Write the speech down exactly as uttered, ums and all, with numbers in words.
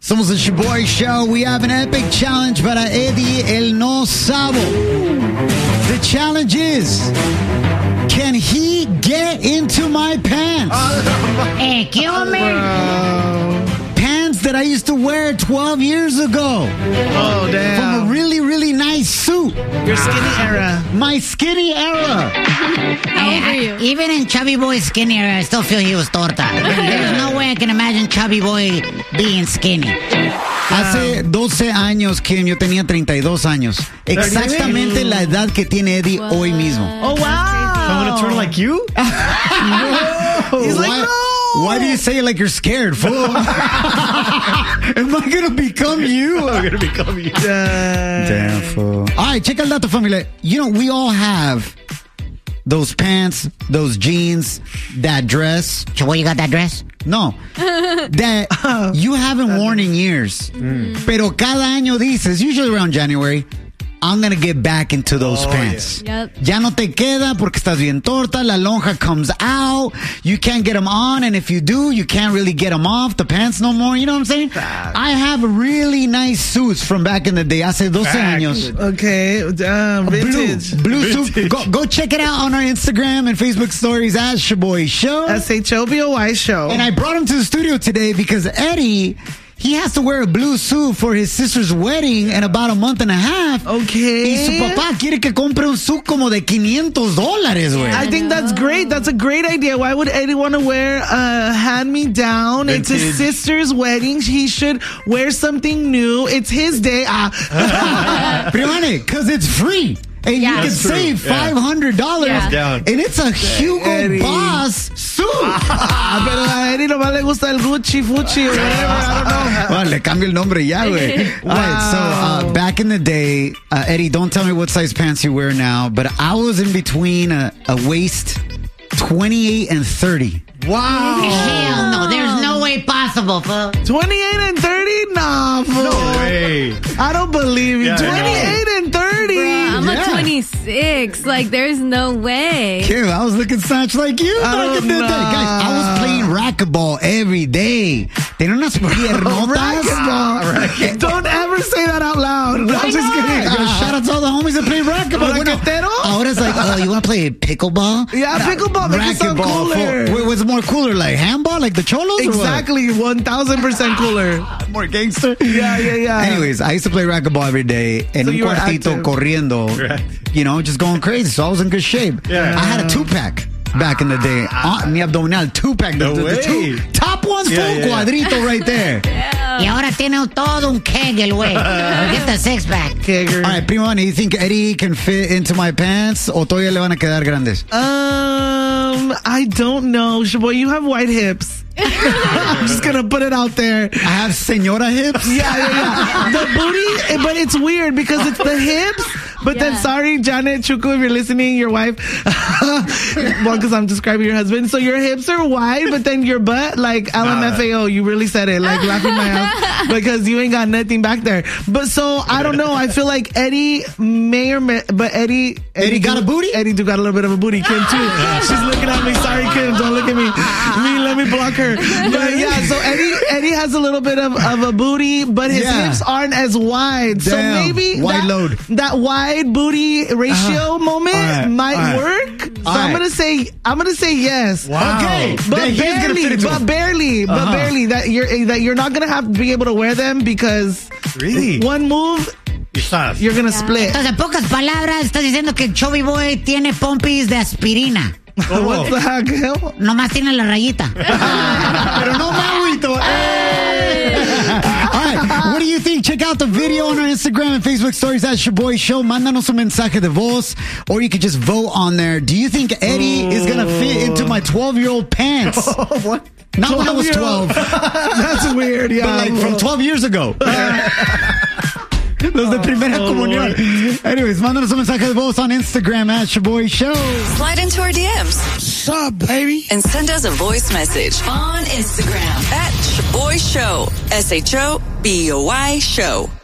Somos el Shoboy Show. We have an epic challenge para Eddie el No Sabo. The challenge is, can he get into my pants? Hey, kill me. Pants that I used to wear twelve years ago. Oh, damn. From a really, really nice suit. Your skinny era. My skinny era. Hey, I, even in Chubby Boy's skinny era, I still feel he was torta. There's no way I can imagine Chubby Boy being skinny. Hace doce años, Kim, yo tenía treinta y dos años. Exactamente la edad que tiene Eddie wow. hoy mismo. Oh, wow. I'm going to turn like you? No. He's like, why, no. Why do you say it like you're scared, fool? Am I going to become you? I'm going to become you. Damn, fool. All right, check out dato, familia. You know, we all have those pants, those jeans, that dress. Shoboy, you got that dress? No. That you haven't worn in years. Mm. Pero cada año dices, usually around January, I'm going to get back into those oh, pants. Yeah. Yep. Ya no te queda porque estás bien torta. La lonja comes out. You can't get them on. And if you do, you can't really get them off the pants no more. You know what I'm saying? Fact. I have really nice suits from back in the day. Hace doce Fact. años. Okay. Um, vintage. Blue, blue vintage. suit. Go, go check it out on our Instagram and Facebook stories at Shoboy Show. S H O B O Y Show. And I brought him to the studio today because Eddie... He has to wear a blue suit for his sister's wedding in about a month and a half. Okay. Y su papá quiere que compre un suit como de quinientos dólares, güey. I think that's great. That's a great idea. Why would Eddie want to wear a hand-me-down? It's his sister's wedding. He should wear something new. It's his day. Ah. Primane, because it's free. And yeah, you can save yeah. five hundred dollars. Yeah. And it's a Hugo Eddie. Boss suit. Ah, pero a Eddie nomás le gusta el Gucci, Fucci, or whatever. I don't know. Well, le cambio el nombre ya, güey. Wow. All right, so uh, back in the day, uh, Eddie, don't tell me what size pants you wear now, but I was in between a, a waist twenty-eight and thirty. Wow. Hell no, there's no way possible, fool. twenty-eight and thirty? Nah, fool. No way. I don't believe you. Yeah, twenty-eight and thirty. Bruh, I'm Yeah. a twenty-six. Like, there's no way. Kim, I was looking such like you I back in the don't day. know. Guys, I was playing racquetball every day. Tenía unas piernotas. Racquetball. Don't ever say that out loud. I'm just kidding. Yo, shout out to all the homies that play racquetball. Raquetero? Ahora it's like, oh, you want to play pickleball? Yeah, pickleball makes it sound Racquetball. cooler. For, what's more cooler, like handball, like the cholos? Exactly, one thousand percent cooler. More gangster? Yeah, yeah, yeah. Anyways, I used to play racquetball every day. En So un you were cuartito active. corriendo. You know, just going crazy. So I was in good shape. Yeah. I had a two-pack back in the day. Uh, mi abdominal, two-pack. No the, the, the two, way. top one's Yeah, full yeah, yeah. cuadrito right there. Y ahora tiene todo un kegel, güey. Get the six-pack. Kegger. All right, Primo, do you think Eddie can fit into my pants o todavía le van a quedar grandes? Um, I don't know. Shoboy, you have white hips. I'm just gonna put it out there. I have senora hips. Yeah, yeah, yeah. The booty, but it's weird because it's the hips. But then, Yeah. sorry, Janet Chuku, if you're listening, your wife. Well, because I'm describing your husband. So your hips are wide, but then your butt, like L M F A O, you really said it, like laughing my ass because you ain't got nothing back there. But so I don't know. I feel like Eddie may or may, but Eddie, Eddie got do, a booty? Eddie do got a little bit of a booty. Kim too. She's looking at me. Sorry, Kim, don't look at me. Me, let me block her. But yeah, so Eddie, Eddie has a little bit of, of a booty, but his Yeah. hips aren't as wide. So Damn. maybe Wide that, load. that wide booty ratio Uh-huh. moment All right. might All right. work. So All I'm right. gonna say I'm gonna say yes. Wow. Okay. But Then he's gonna fit barely, into but them. barely, but Uh-huh. barely that you're that you're not gonna have to be able to wear them because Really? one move You're soft. you're gonna split. Entonces, en pocas palabras, estás diciendo que el Chubby Boy tiene pompis de aspirina. What the heck? Nomás tiene la rayita. Pero no me agüito. All right, what do you think? Check out the video on our Instagram and Facebook stories at Shoboy Show. Mándanos un mensaje de voz, or you could just vote on there. Do you think Eddie is going to fit into my twelve-year-old pants? What? Not when I was twelve. That's weird. Yeah, But like from twelve years ago. Los de primera comunión. Anyways, mándanos un mensaje de voz on Instagram at Shoboy Show. Slide into our D Ms. What's up, baby? And send us a voice message on Instagram at Shoboy Show. S H O B O Y Show.